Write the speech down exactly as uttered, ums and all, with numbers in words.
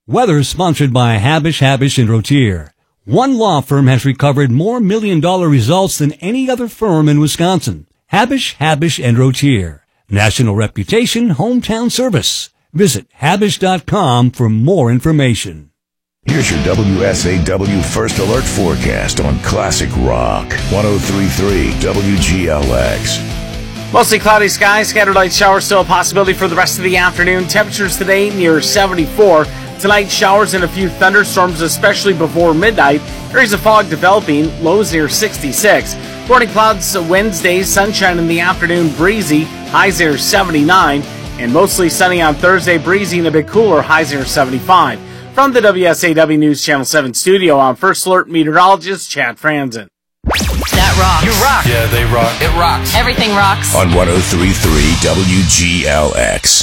Weather sponsored by Habish, Habish and Rotier. One law firm has recovered more million-dollar results than any other firm in Wisconsin. Habish, Habish and Rotier. National reputation, hometown service. Visit habish dot com for more information. Here's your W S A W First Alert forecast on Classic Rock. one oh three point three W G L X. Mostly cloudy skies, scattered light showers still a possibility for the rest of the afternoon. Temperatures today near seventy-four. Tonight, showers and a few thunderstorms, especially before midnight. Areas of fog developing, lows near sixty-six. Morning clouds Wednesday, sunshine in the afternoon, breezy, highs near seventy-nine. And mostly sunny on Thursday, breezy and a bit cooler, highs near seventy-five. From the W S A W News Channel seven studio, I'm First Alert meteorologist Chad Franzen. That rocks. You rock. Yeah, they rock. It rocks. Everything rocks. On one oh three point three W G L X.